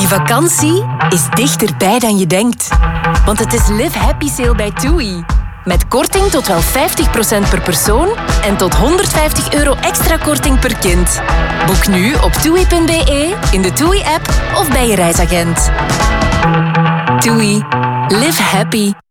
vakantie is dichterbij dan je denkt. Want het is Live Happy Sale bij TUI. Met korting tot wel 50% per persoon en tot €150 extra korting per kind. Boek nu op TUI.be, in de TUI-app of bij je reisagent. TUI. Live happy.